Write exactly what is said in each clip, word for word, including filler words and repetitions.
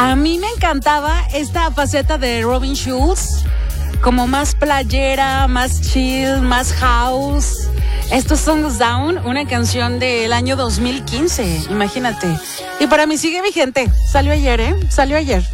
A mí me encantaba esta faceta de Robin Schulz, como más playera, más chill, más house. Esto es Songs Down, una canción del año dos mil quince, imagínate. Y para mí sigue vigente. Salió ayer, ¿eh? Salió ayer.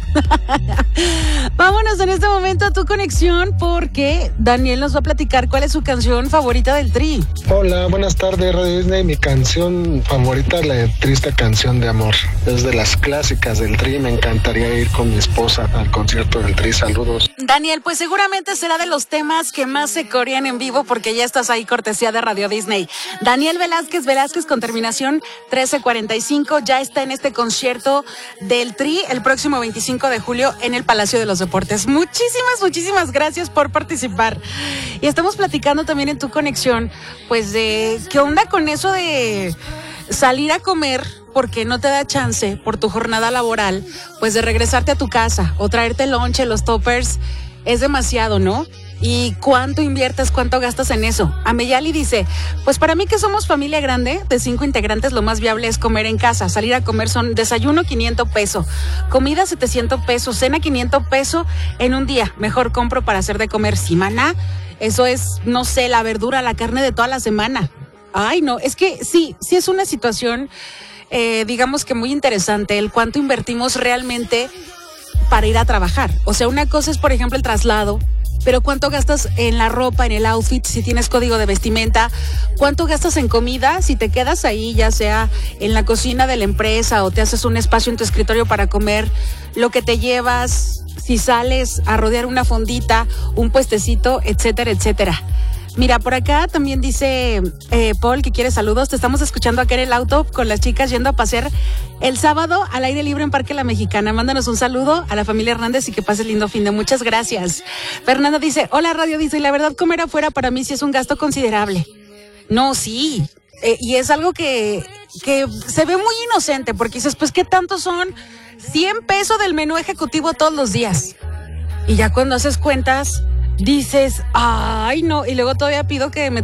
Vámonos en este momento a tu conexión porque Daniel nos va a platicar cuál es su canción favorita del Tri. Hola, buenas tardes, Radio Disney. Mi canción favorita es la Triste Canción de Amor. Es de las clásicas del Tri. Me encantaría ir con mi esposa al concierto del Tri. Saludos. Daniel, pues seguramente será de los temas que más se corean en vivo porque ya estás ahí, cortesía de Radio Disney. Daniel Velázquez Velázquez con terminación trece cuarenta y cinco ya está en este concierto del Tri el próximo veinticinco de julio en el Palacio de los Deportes. Muchísimas, muchísimas gracias por participar. Y estamos platicando también en tu conexión, pues de qué onda con eso de salir a comer porque no te da chance por tu jornada laboral, pues de regresarte a tu casa o traerte el lonche, los toppers, es demasiado, ¿no? ¿Y cuánto inviertes, cuánto gastas en eso? Ameyali dice, pues para mí que somos familia grande, de cinco integrantes, lo más viable es comer en casa. Salir a comer son desayuno quinientos pesos, comida setecientos pesos, cena quinientos pesos en un día. Mejor compro para hacer de comer. Sí, maná, eso es, no sé, la verdura, la carne de toda la semana. Ay, no, es que sí, sí es una situación, eh, digamos que muy interesante, el cuánto invertimos realmente para ir a trabajar. O sea, una cosa es, por ejemplo, el traslado, pero ¿cuánto gastas en la ropa, en el outfit, si tienes código de vestimenta? ¿Cuánto gastas en comida? Si te quedas ahí, ya sea en la cocina de la empresa o te haces un espacio en tu escritorio para comer, lo que te llevas, si sales a rodear una fondita, un puestecito, etcétera, etcétera. Mira, por acá también dice eh, Paul que quiere saludos. Te estamos escuchando acá en el auto con las chicas yendo a pasear el sábado al aire libre en Parque La Mexicana. Mándanos un saludo a la familia Hernández y que pase lindo fin de. Muchas gracias. Fernanda dice, hola Radio Disney, la verdad comer afuera para mí sí es un gasto considerable. No, sí. Eh, y es algo que, que se ve muy inocente porque dices, pues ¿qué tanto son cien pesos del menú ejecutivo todos los días? Y ya cuando haces cuentas dices, ay no, y luego todavía pido que me